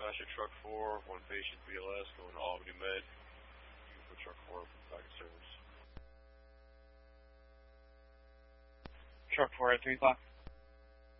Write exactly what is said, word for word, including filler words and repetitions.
Dispatcher Truck four, one patient B L S going to Albany Med. You for Truck four, back in service. Truck four at three o'clock.